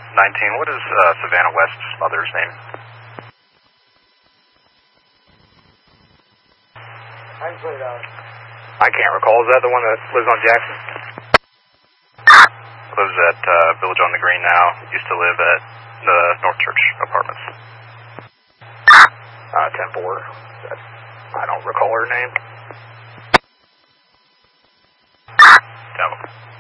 19. What is Savannah West's mother's name? I can't recall. Is that the one that lives on Jackson? Lives at Village on the Green now. Used to live at the North Church Apartments. 10-4. I don't recall her name. No.